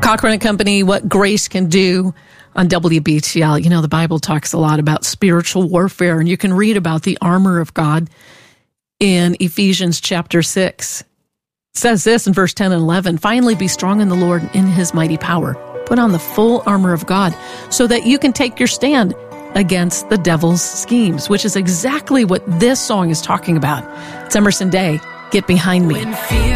Cochran and Company, what grace can do on WBTL. You know, the Bible talks a lot about spiritual warfare, and you can read about the armor of God in Ephesians chapter 6. It says this in verse 10 and 11, "Finally be strong in the Lord and in his mighty power. Put on the full armor of God so that you can take your stand against the devil's schemes," which is exactly what this song is talking about. It's Emerson Day, "Get Behind Me."